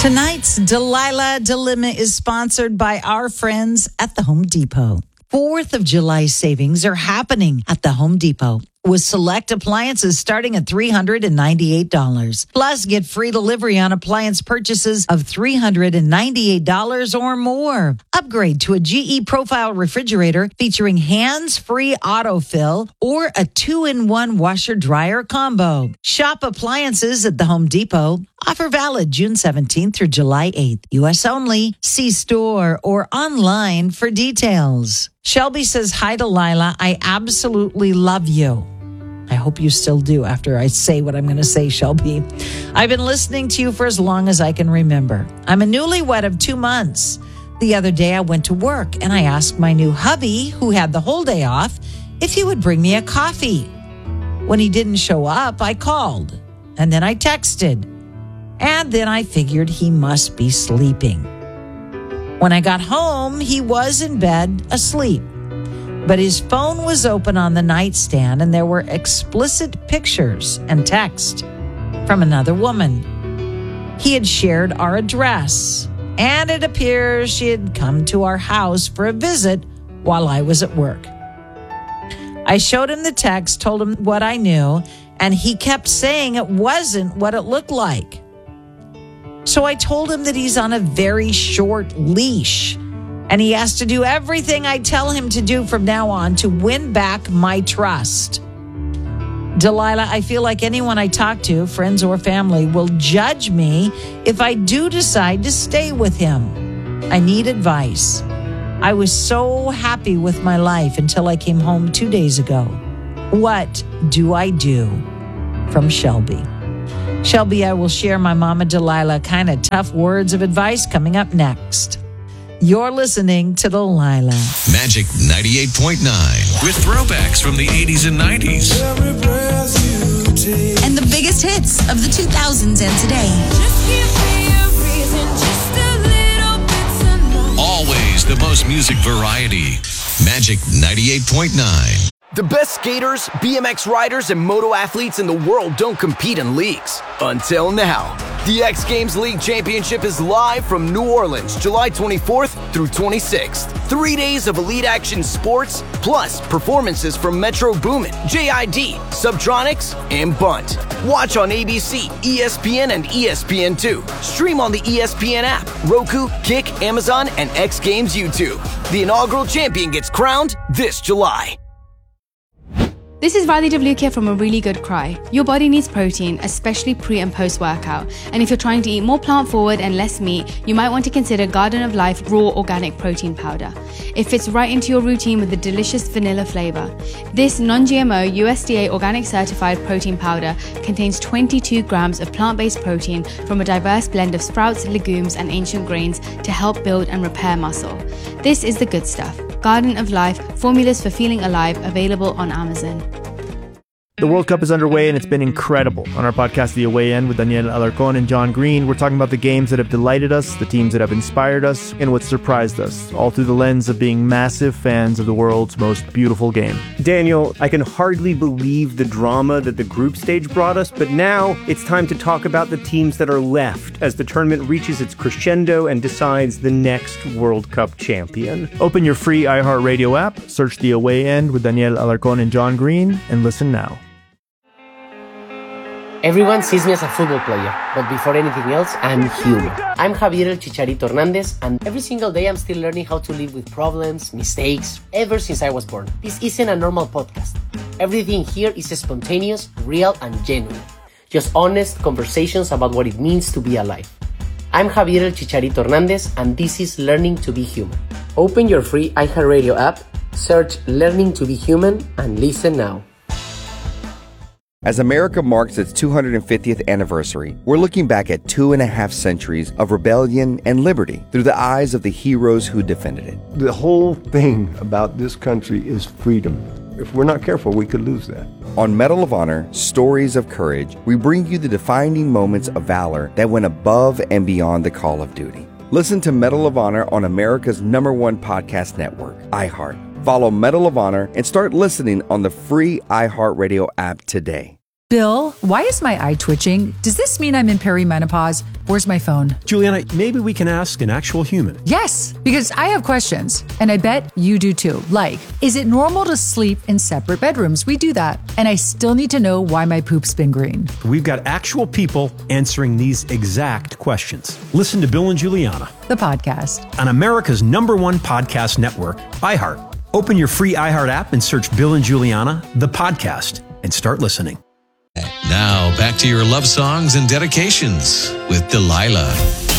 Tonight's Delilah Dilemma is sponsored by our friends at the Home Depot. 4th of July savings are happening at the Home Depot, with select appliances starting at $398. Plus, get free delivery on appliance purchases of $398 or more. Upgrade to a GE Profile refrigerator featuring hands-free autofill or a 2-in-1 washer-dryer combo. Shop appliances at the Home Depot. Offer valid June 17th through July 8th. U.S. only. See store or online for details. Shelby says, hi, Delilah. I absolutely love you. I hope you still do after I say what I'm going to say, Shelby. I've been listening to you for as long as I can remember. I'm a newlywed of 2 months. The other day I went to work and I asked my new hubby, who had the whole day off, if he would bring me a coffee. When he didn't show up, I called and then I texted. And then I figured he must be sleeping. When I got home, he was in bed asleep. But his phone was open on the nightstand and there were explicit pictures and text from another woman. He had shared our address, and it appears she had come to our house for a visit while I was at work. I showed him the text, told him what I knew, and he kept saying it wasn't what it looked like. So I told him that he's on a very short leash, and he has to do everything I tell him to do from now on to win back my trust. Delilah, I feel like anyone I talk to, friends or family, will judge me if I do decide to stay with him. I need advice. I was so happy with my life until I came home 2 days ago. What do I do? From Shelby. Shelby, I will share my Mama Delilah kind of tough words of advice coming up next. You're listening to Delilah. Magic 98.9. With throwbacks from the 80s and 90s. And the biggest hits of the 2000s and today. Always the most music variety. Magic 98.9. The best skaters, BMX riders, and moto athletes in the world don't compete in leagues. Until now. The X Games League Championship is live from New Orleans, July 24th through 26th. 3 days of elite action sports, plus performances from Metro Boomin, JID, Subtronics, and Bunt. Watch on ABC, ESPN, and ESPN2. Stream on the ESPN app, Roku, Kick, Amazon, and X Games YouTube. The inaugural champion gets crowned this July. This is Riley Devlukia from A Really Good Cry. Your body needs protein, especially pre and post workout. And if you're trying to eat more plant forward and less meat, you might want to consider Garden of Life Raw Organic Protein Powder. It fits right into your routine with a delicious vanilla flavor. This non-GMO USDA organic certified protein powder contains 22 grams of plant-based protein from a diverse blend of sprouts, legumes, and ancient grains to help build and repair muscle. This is the good stuff. Garden of Life, formulas for feeling alive, available on Amazon. The World Cup is underway and it's been incredible. On our podcast, The Away End, with Daniel Alarcón and John Green, we're talking about the games that have delighted us, the teams that have inspired us, and what surprised us, all through the lens of being massive fans of the world's most beautiful game. Daniel, I can hardly believe the drama that the group stage brought us, but now it's time to talk about the teams that are left as the tournament reaches its crescendo and decides the next World Cup champion. Open your free iHeartRadio app, search The Away End with Daniel Alarcón and John Green, and listen now. Everyone sees me as a football player, but before anything else, I'm human. I'm Javier El Chicharito Hernandez, and every single day I'm still learning how to live with problems, mistakes, ever since I was born. This isn't a normal podcast. Everything here is spontaneous, real, and genuine. Just honest conversations about what it means to be alive. I'm Javier El Chicharito Hernandez, and this is Learning to be Human. Open your free iHeartRadio app, search Learning to be Human, and listen now. As America marks its 250th anniversary, we're looking back at 2.5 centuries of rebellion and liberty through the eyes of the heroes who defended it. The whole thing about this country is freedom. If we're not careful, we could lose that. On Medal of Honor, Stories of Courage, we bring you the defining moments of valor that went above and beyond the call of duty. Listen to Medal of Honor on America's #1 podcast network, iHeart. Follow Medal of Honor and start listening on the free iHeartRadio app today. Bill, why is my eye twitching? Does this mean I'm in perimenopause? Where's my phone? Juliana, maybe we can ask an actual human. Yes, because I have questions, and I bet you do too. Like, is it normal to sleep in separate bedrooms? We do that. And I still need to know why my poop's been green. We've got actual people answering these exact questions. Listen to Bill and Juliana, the podcast, on America's #1 podcast network, iHeart. Open your free iHeart app and search Bill and Juliana, the podcast, and start listening. Now, back to your love songs and dedications with Delilah.